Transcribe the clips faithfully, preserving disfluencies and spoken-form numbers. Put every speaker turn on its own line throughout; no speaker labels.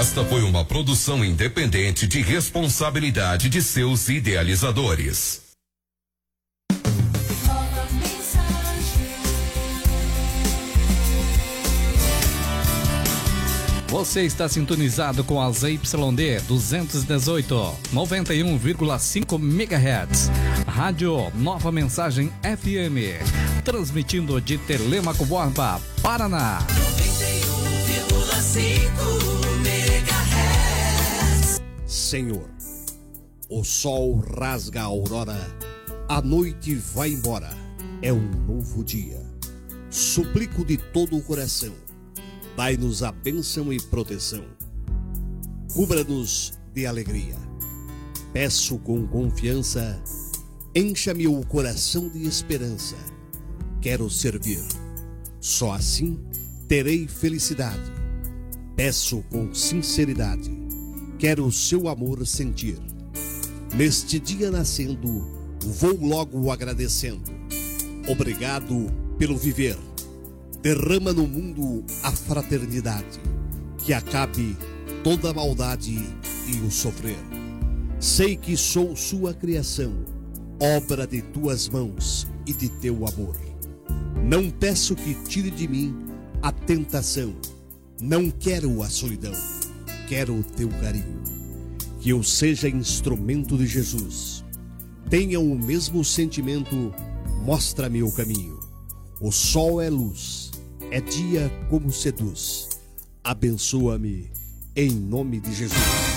Esta foi uma produção independente de responsabilidade de seus idealizadores.
Você está sintonizado com a Z Y D duzentos e dezoito, noventa e um vírgula cinco megahertz. Rádio Nova Mensagem F M, transmitindo de Telêmaco Borba, Paraná.
noventa e um vírgula cinco megahertz.
Senhor, o sol rasga a aurora, a noite vai embora, é um novo dia. Suplico de todo o coração, dai-nos a bênção e proteção. Cubra-nos de alegria. Peço com confiança, encha-me o coração de esperança. Quero servir, só assim terei felicidade. Peço com sinceridade, quero o seu amor sentir. Neste dia nascendo, vou logo agradecendo. Obrigado pelo viver. Derrama no mundo a fraternidade, que acabe toda a maldade e o sofrer. Sei que sou sua criação, obra de tuas mãos e de teu amor. Não peço que tire de mim a tentação, não quero a solidão, quero o teu carinho. Que eu seja instrumento de Jesus, tenha o mesmo sentimento, mostra-me o caminho. O sol é luz, é dia como seduz. Abençoa-me em nome de Jesus.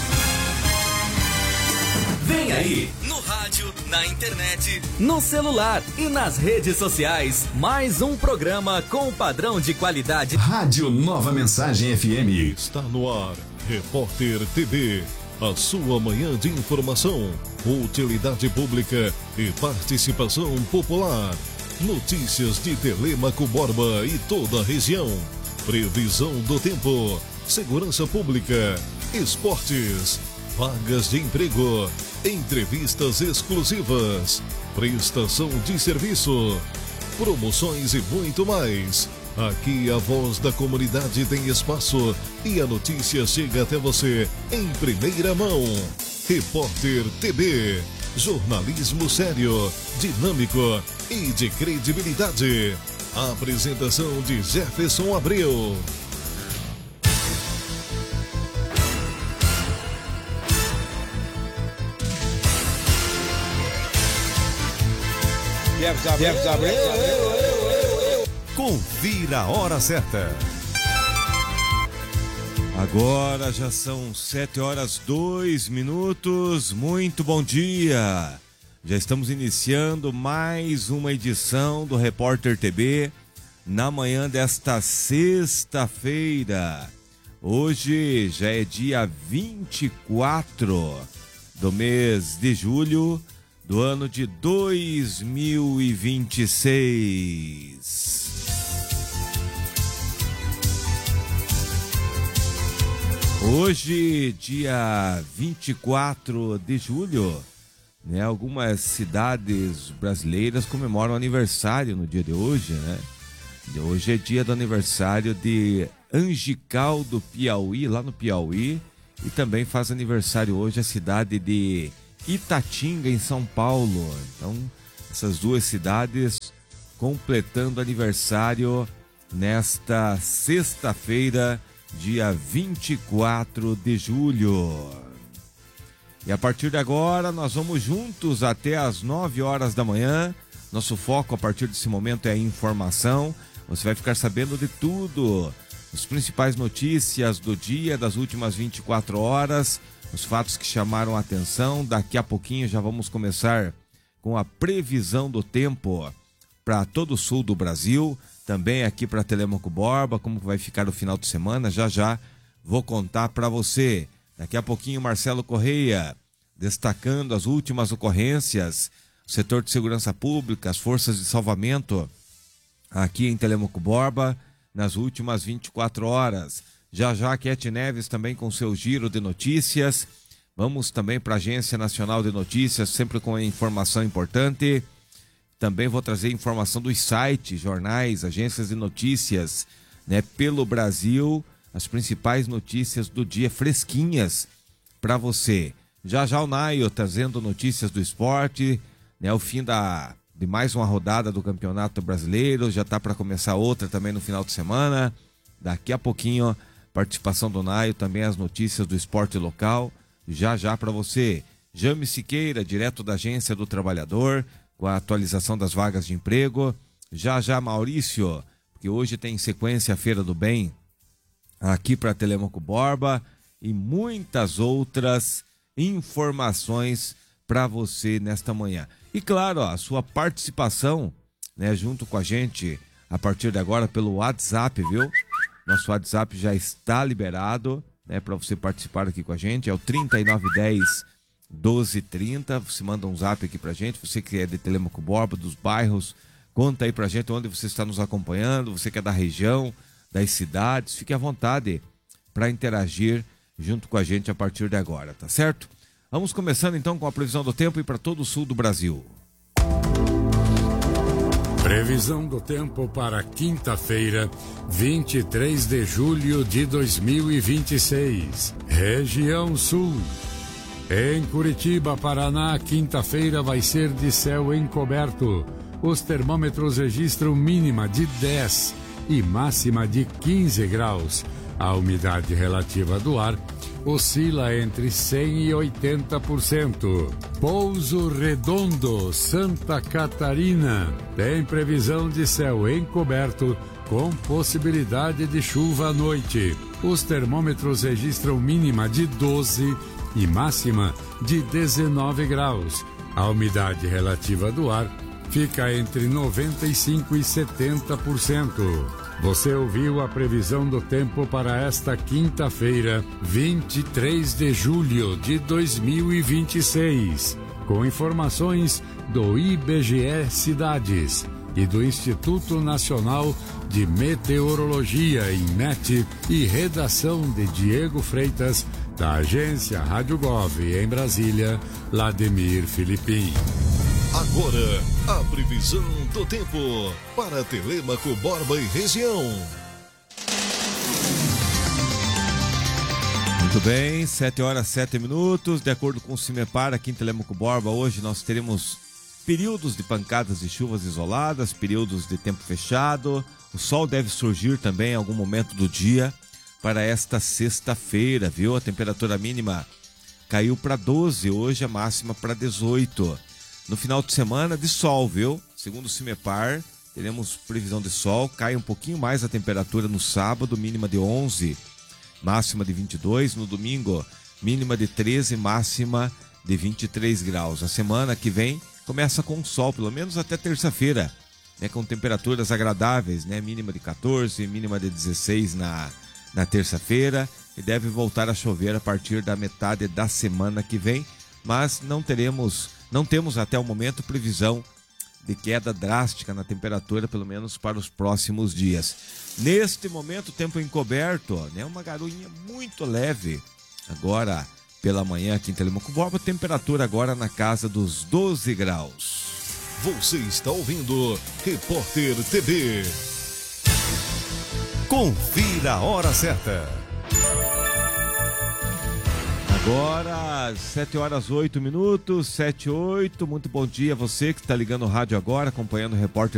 Vem aí, no rádio, na internet, no celular e nas redes sociais, mais um programa com padrão de qualidade.
Rádio Nova Mensagem F M.
Está no ar, Repórter T V. A sua manhã de informação, utilidade pública e participação popular. Notícias de Telêmaco Borba e toda a região. Previsão do tempo. Segurança pública. Esportes. Vagas de emprego. Entrevistas exclusivas. Prestação de serviço. Promoções e muito mais. Aqui a voz da comunidade tem espaço e a notícia chega até você em primeira mão. Repórter T V. Jornalismo sério, dinâmico e de credibilidade. A apresentação de Jefferson Abreu.
Jefferson Abreu.
Confira a hora certa. Agora já são sete horas dois minutos. Muito bom dia. Já estamos iniciando mais uma edição do Repórter T V na manhã desta sexta-feira. Hoje já é dia vinte e quatro do mês de julho do ano de dois mil e vinte e seis. Hoje, dia vinte e quatro de julho, né, algumas cidades brasileiras comemoram aniversário no dia de hoje, né? Hoje é dia do aniversário de Angical do Piauí, lá no Piauí, e também faz aniversário hoje a cidade de Itatinga, em São Paulo. Então, essas duas cidades completando aniversário nesta sexta-feira, dia vinte e quatro de julho. E a partir de agora nós vamos juntos até as nove horas da manhã. Nosso foco a partir desse momento é a informação. Você vai ficar sabendo de tudo, as principais notícias do dia, das últimas vinte e quatro horas, os fatos que chamaram a atenção. Daqui a pouquinho já vamos começar com a previsão do tempo para todo o sul do Brasil, também aqui para Telêmaco Borba, como vai ficar o final de semana, já já vou contar para você. Daqui a pouquinho Marcelo Correia, destacando as últimas ocorrências, o setor de segurança pública, as forças de salvamento aqui em Telêmaco Borba, nas últimas vinte e quatro horas. Já já Kete Neves também com seu giro de notícias. Vamos também para a Agência Nacional de Notícias, sempre com informação importante. Também vou trazer informação dos sites, jornais, agências de notícias, né, pelo Brasil, as principais notícias do dia fresquinhas para você. Já já o Naio trazendo notícias do esporte, né? O fim da, de mais uma rodada do Campeonato Brasileiro, já tá para começar outra também no final de semana. Daqui a pouquinho, participação do Naio, também as notícias do esporte local, já já para você. Jame Siqueira, direto da Agência do Trabalhador, com a atualização das vagas de emprego. Já já Maurício, porque hoje tem sequência a Feira do Bem aqui para Telemaco Borba e muitas outras informações para você nesta manhã. E claro, ó, a sua participação, né, junto com a gente a partir de agora pelo WhatsApp, viu? Nosso WhatsApp já está liberado, né, para você participar aqui com a gente. É o trinta e nove dez, doze trinta. Você manda um zap aqui pra gente. Você que é de Telemaco Borba, dos bairros, conta aí pra gente onde você está nos acompanhando. Você que é da região, das cidades, fique à vontade para interagir junto com a gente a partir de agora, tá certo? Vamos começando então com a previsão do tempo e para todo o sul do Brasil.
Previsão do tempo para quinta-feira, vinte e três de julho de dois mil e vinte e seis. Região Sul. Em Curitiba, Paraná, quinta-feira vai ser de céu encoberto. Os termômetros registram mínima de dez e máxima de quinze graus. A umidade relativa do ar oscila entre cem e oitenta por cento. Pouso Redondo, Santa Catarina. Tem previsão de céu encoberto com possibilidade de chuva à noite. Os termômetros registram mínima de doze e máxima de dezenove graus. A umidade relativa do ar fica entre noventa e cinco e setenta por cento. Você ouviu a previsão do tempo para esta quinta-feira, vinte e três de julho de dois mil e vinte e seis, com informações do I B G E Cidades e do Instituto Nacional de Meteorologia, INMET, e redação de Diego Freitas, da agência Rádio Gov em Brasília, Lademir Filipim.
Agora, a previsão do tempo para Telemaco Borba e região.
Muito bem, sete horas sete minutos. De acordo com o CIMEPAR, aqui em Telemaco Borba, hoje nós teremos períodos de pancadas de chuvas isoladas, períodos de tempo fechado. O sol deve surgir também em algum momento do dia para esta sexta-feira, viu? A temperatura mínima caiu para doze, hoje a máxima para dezoito. No final de semana, de sol, viu? Segundo o CIMEPAR, teremos previsão de sol, cai um pouquinho mais a temperatura no sábado, mínima de onze, máxima de vinte e dois. No domingo, mínima de treze, máxima de vinte e três graus. A semana que vem começa com sol, pelo menos até terça-feira, né? Com temperaturas agradáveis, né? Mínima de quatorze, mínima de dezesseis na, na terça-feira, e deve voltar a chover a partir da metade da semana que vem, mas não teremos... Não temos até o momento previsão de queda drástica na temperatura, pelo menos para os próximos dias. Neste momento, tempo encoberto, né? Uma garoinha muito leve. Agora, pela manhã aqui em Telemaco Borba, temperatura agora na casa dos doze graus.
Você está ouvindo Repórter T V. Confira a hora certa.
Agora, sete horas oito minutos, sete e oito. Muito bom dia a você que está ligando o rádio agora, acompanhando o Repórter